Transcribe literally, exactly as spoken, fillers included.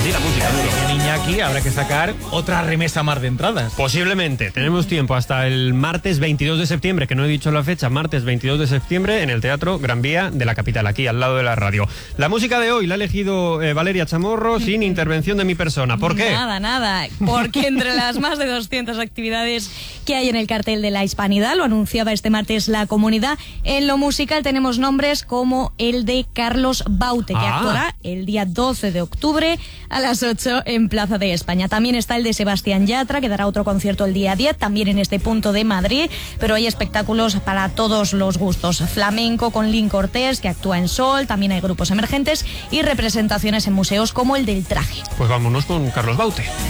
así la música, duro. En Iñaki habrá que sacar otra remesa más de entradas. Posiblemente. Tenemos tiempo hasta el martes veintidós de septiembre, que no he dicho la fecha, martes veintidós de septiembre, en el Teatro Gran Vía de la capital, aquí al lado de la radio. La música de hoy la ha elegido eh, Valeria Chamorro sin intervención de mi persona. ¿Por qué? Nada, nada. Porque entre las más de doscientas actividades que hay en el cartel de la Hispanidad, lo anunciaba este martes la comunidad, en lo musical tenemos nombres como el de Carlos Baute, que Ah. actuará el día doce de octubre a las ocho en Plaza de España. También está el de Sebastián Yatra, que dará otro concierto el día diez, también en este punto de Madrid, pero hay espectáculos para todos los gustos. Flamenco con Lin Cortés, que actúa en Sol, también hay grupos emergentes y representaciones en museos como el del Traje. Pues vámonos con Carlos Baute.